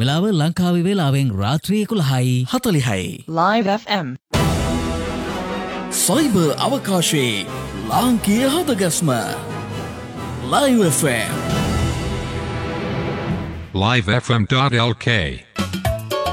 වෙලාව ලංකාවේ වේලාවෙන් රාත්‍රී 11:40. Live FM. සයිබර් අවකාශයේ ලාංකීය හදගස්ම Live FM. livefm.lk